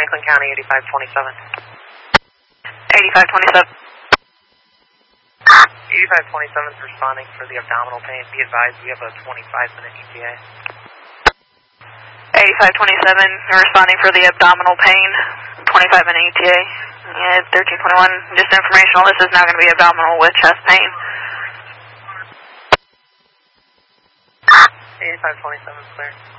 Franklin County, 8527. 8527. 8527 is responding for the abdominal pain. Be advised, we have a 25-minute ETA. 8527, responding for the abdominal pain, 25-minute ETA. Yeah, 1321, just informational, this is now going to be abdominal with chest pain. 8527 is clear.